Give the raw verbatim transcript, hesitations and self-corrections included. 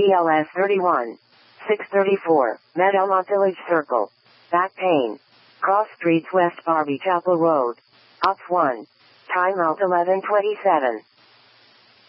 B L S thirty-one. six thirty-four, Meadowmont Village Circle. Back pain. Cross Streets West Barbie Chapel Road. Ops one. Time out eleven twenty-seven.